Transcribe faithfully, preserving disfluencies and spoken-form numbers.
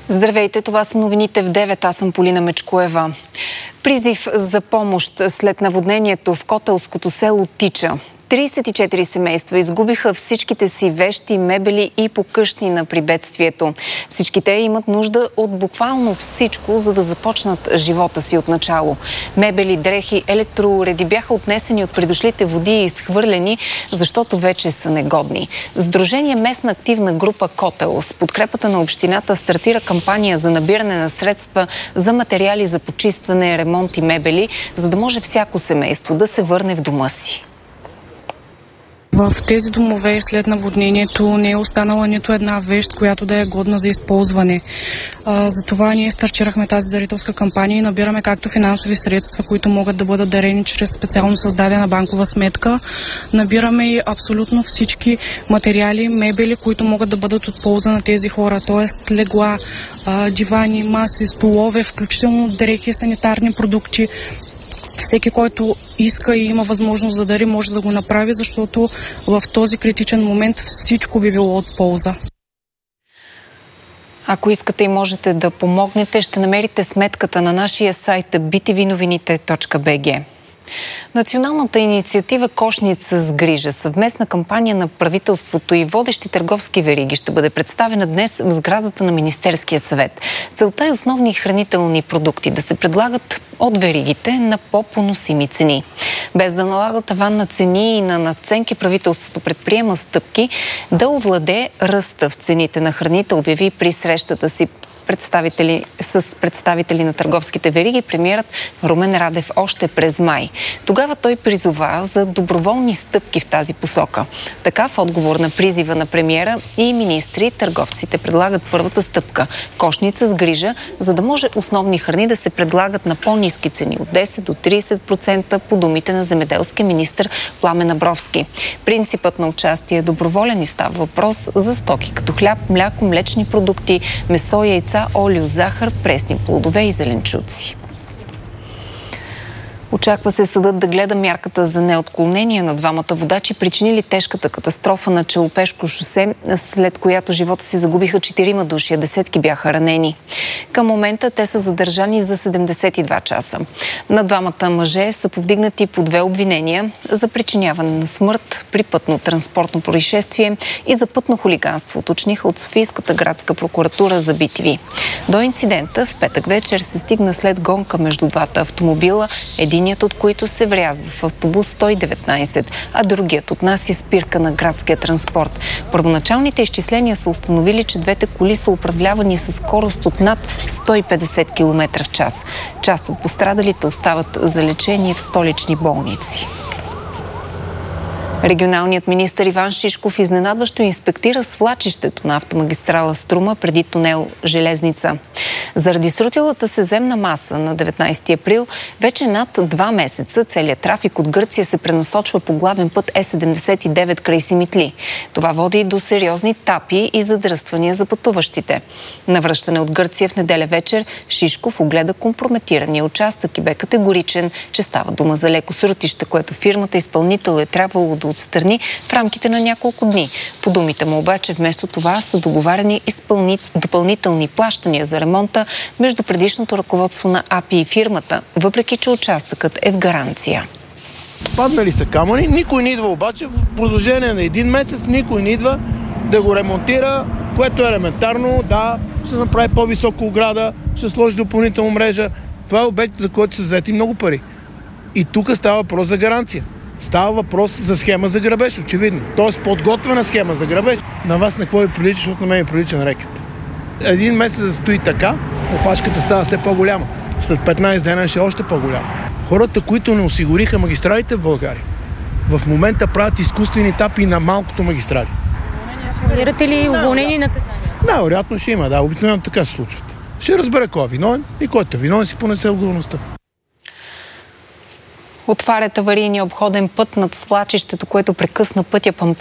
Здравейте, това са новините в девет. Аз съм Полина Мечкоева. Призив за помощ след наводнението в котелското село Тича. тридесет и четири семейства изгубиха всичките си вещи, мебели и покъщнина при бедствието. Всички те имат нужда от буквално всичко, за да започнат живота си от начало. Мебели, дрехи, електроуреди бяха отнесени от придошлите води и изхвърлени, защото вече са негодни. Сдружение Местна активна група Котел с подкрепата на общината стартира кампания за набиране на средства за материали за почистване, ремонт и мебели, за да може всяко семейство да се върне в дома си. В тези домове след наводнението не е останала нито една вещ, която да е годна за използване. А, затова ние стартирахме тази дарителска кампания и набираме както финансови средства, които могат да бъдат дарени чрез специално създадена банкова сметка. Набираме и абсолютно всички материали, мебели, които могат да бъдат от полза на тези хора. Т.е. легла, а, дивани, маси, столове, включително дрехи, санитарни продукти. Всеки, който иска и има възможност да дари, може да го направи, защото в този критичен момент всичко би било от полза. Ако искате и можете да помогнете, ще намерите сметката на нашия сайт би ти ви новините точка би джи. Националната инициатива Кошница с грижа, съвместна кампания на правителството и водещи търговски вериги, ще бъде представена днес в сградата на Министерския съвет. Целта е основни хранителни продукти да се предлагат от веригите на по-поносими цени. Без да налага таван на цени и на надценки, правителството предприема стъпки да овладее ръста в цените на храните, обяви при срещата си представители, с представители на търговските вериги премиерът Румен Радев още през май. Тогава той призова за доброволни стъпки в тази посока. Така, в отговор на призива на премиера и министри, търговците предлагат първата стъпка – кошница с грижа, за да може основни храни да се предлагат на по-ниски цени от десет до тридесет процента по думите на земеделския министър Пламен Абровски. Принципът на участие е доброволен и става въпрос за стоки като хляб, мляко, млечни продукти, месо, яйца, олио, захар, пресни плодове и зеленчуци. Очаква се съдът да гледа мярката за неотклонение на двамата водачи, причинили тежката катастрофа на Челопешко шосе, след която живота си загубиха четирима души, а десетки бяха ранени. Към момента те са задържани за седемдесет и два часа. На двамата мъже са повдигнати по две обвинения за причиняване на смърт при пътно-транспортно происшествие и за пътно хулиганство, уточниха от Софийската градска прокуратура за би ти ви. До инцидента в петък вечер се стигна след гонка между двата автомобила, единият от които се врязва в автобус сто и деветнайсет, а другият отнася спирка на градския транспорт. Първоначалните изчисления са установили, че двете коли са управлявани със скорост от над сто и петдесет километра в час. Част от пострадалите остават за лечение в столични болници. Регионалният министър Иван Шишков изненадващо инспектира свлачището на автомагистрала Струма преди тунел Железница. Заради срутилата се земна маса на деветнайсети април, вече над два месеца целият трафик от Гърция се пренасочва по главен път Е седемдесет и девет край Симитли. Това води до сериозни тапи и задръствания за пътуващите. На връщане от Гърция в неделя вечер Шишков огледа компрометирания участък и бе категоричен, че става дума за леко срутище, което фирмата изпълнител е трябвало да отстрани в рамките на няколко дни. По думите му обаче, вместо това са договарени изпълни... допълнителни плащания за ремонта между предишното ръководство на А Пи и фирмата, въпреки че участъкът е в гаранция. Паднали са камъни, никой не идва обаче, в продължение на един месец никой не идва да го ремонтира, което е елементарно, да, ще направи по-висока ограда, ще сложи допълнителна мрежа. Това е обект, за който са взети много пари. И тук става въпрос за гаранция. Става въпрос за схема за грабеж, очевидно. Тоест подготвена схема за грабеж. На вас на какво ви прилича, защото на мен ми прилича на рекет. Един месец да стои така, опашката става все по-голяма. След петнайсет дена ще е още по-голяма. Хората, които не осигуриха магистралите в България, в момента правят изкуствени тапи на малкото магистрали. Планирате ли уволнение и наказания? Да, вероятно ще има. Да, обикновено така се случват. Ще разбере кой е виновен и който е виновен си понесе отговорността. Отварят аварийния обходен път над свлачището, което прекъсна пътя Пампорово